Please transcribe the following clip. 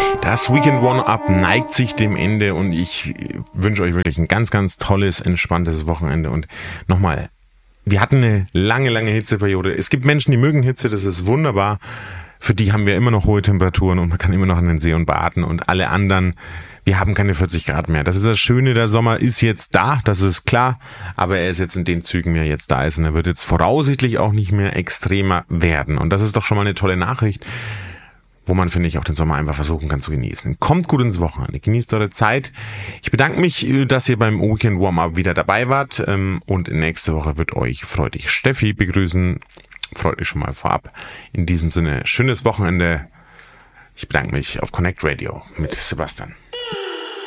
Das Weekend Warm-Up neigt sich dem Ende und ich wünsche euch wirklich ein ganz, ganz tolles, entspanntes Wochenende. Und nochmal, wir hatten eine lange, lange Hitzeperiode. Es gibt Menschen, die mögen Hitze, das ist wunderbar. Für die haben wir immer noch hohe Temperaturen und man kann immer noch an den See und baden. Und alle anderen, wir haben keine 40 Grad mehr. Das ist das Schöne, der Sommer ist jetzt da, das ist klar. Aber er ist jetzt in den Zügen, wie er jetzt da ist. Und er wird jetzt voraussichtlich auch nicht mehr extremer werden. Und das ist doch schon mal eine tolle Nachricht, wo man, finde ich, auch den Sommer einfach versuchen kann zu genießen. Kommt gut ins Wochenende, genießt eure Zeit. Ich bedanke mich, dass ihr beim Weekend Warm-Up wieder dabei wart. Und nächste Woche wird euch freudig Steffi begrüßen. Freut euch schon mal vorab. In diesem Sinne, schönes Wochenende. Ich bedanke mich auf Connect Radio mit Sebastian.